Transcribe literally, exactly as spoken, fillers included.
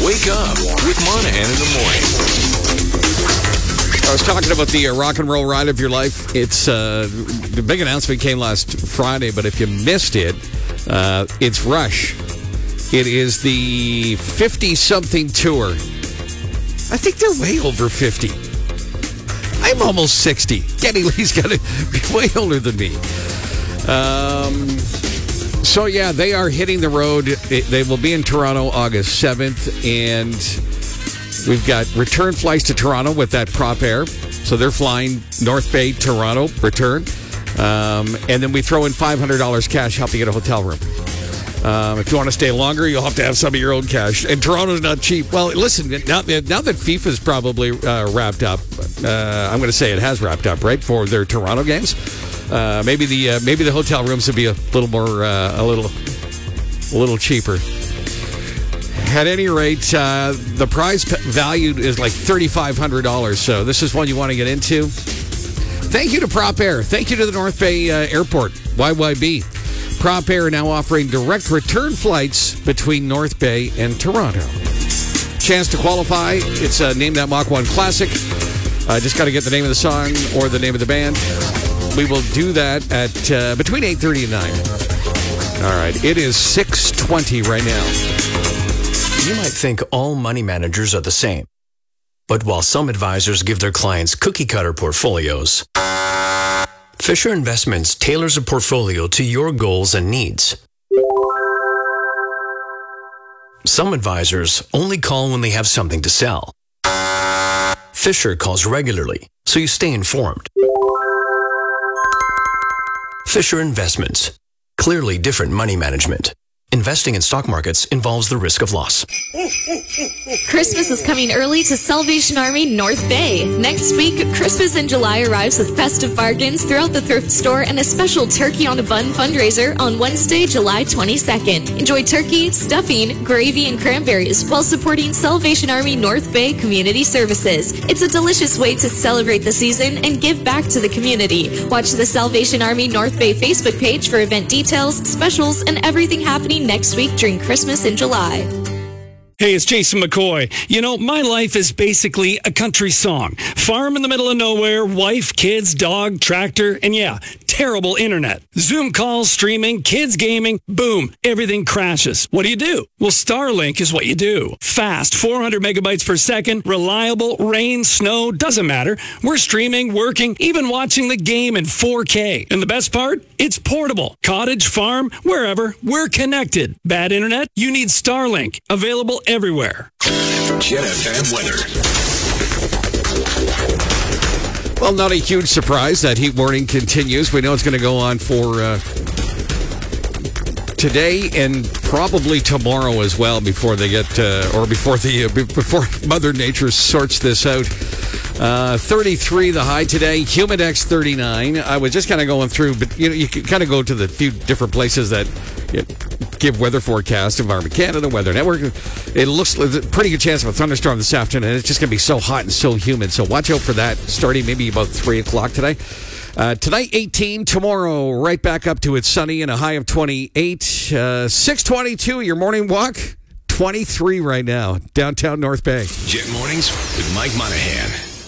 Wake up with Monahan in the morning. I was talking about the uh, rock and roll ride of your life. It's uh, the big announcement came last Friday, but if you missed it, uh, it's Rush. It is the fifty-something tour. I think they're way over fifty. I'm almost sixty. Geddy Lee's got to be way older than me. Um, so, yeah, they are hitting the road. They will be in Toronto August seventh, and we've got return flights to Toronto with that Prop Air. So they're flying North Bay, Toronto, return. Um, and then we throw in five hundred dollars cash, help you get a hotel room. Um, if you want to stay longer, you'll have to have some of your own cash. And Toronto's not cheap. Well, listen, now, now that FIFA's probably uh, wrapped up, uh, I'm going to say it has wrapped up, right, for their Toronto games. Uh, maybe the uh, maybe the hotel rooms would be a little more, uh, a little, a little cheaper. At any rate, uh, the prize value is like thirty-five hundred dollars. So this is one you want to get into. Thank you to Prop Air. Thank you to the North Bay uh, Airport, Y Y B. Prop Air now offering direct return flights between North Bay and Toronto. Chance to qualify. It's uh, Name That Mach one Classic. Uh, just got to get the name of the song or the name of the band. We will do that at uh, between eight thirty and nine. All right. It is six twenty right now. You might think all money managers are the same. But while some advisors give their clients cookie-cutter portfolios, Fisher Investments tailors a portfolio to your goals and needs. Some advisors only call when they have something to sell. Fisher calls regularly, so you stay informed. Fisher Investments. Clearly different money management. Investing in stock markets involves the risk of loss. Christmas is coming early to Salvation Army North Bay. Next week, Christmas in July arrives with festive bargains throughout the thrift store and a special Turkey on a Bun fundraiser on Wednesday, July twenty-second. Enjoy turkey, stuffing, gravy, and cranberries while supporting Salvation Army North Bay Community Services. It's a delicious way to celebrate the season and give back to the community. Watch the Salvation Army North Bay Facebook page for event details, specials, and everything happening next week during Christmas in July. Hey, it's Jason McCoy. You know, my life is basically a country song. Farm in the middle of nowhere, wife, kids, dog, tractor, and yeah, terrible internet. Zoom calls, streaming, kids gaming, boom, everything crashes. What do you do? Well, Starlink is what you do. Fast, four hundred megabytes per second, reliable, rain, snow, doesn't matter. We're streaming, working, even watching the game in four K. And the best part? It's portable. Cottage, farm, wherever, we're connected. Bad internet? You need Starlink. Available everywhere. Jet F M weather. Well, not a huge surprise. That heat warning continues. We know it's going to go on for uh, today and probably tomorrow as well before they get, uh, or before the uh, before Mother Nature sorts this out. Uh, thirty-three the high today, Humidex thirty-nine. I was just kind of going through, but you know, you can kind of go to the few different places that you know, give weather forecast, Environment Canada, Weather Network. It looks like a pretty good chance of a thunderstorm this afternoon. It's just going to be so hot and so humid. So watch out for that starting maybe about three o'clock today. Uh, tonight, eighteen. Tomorrow, right back up to it's sunny and a high of twenty-eight. Uh, six twenty-two, your morning walk. twenty-three right now, downtown North Bay. Jet Mornings with Mike Monahan.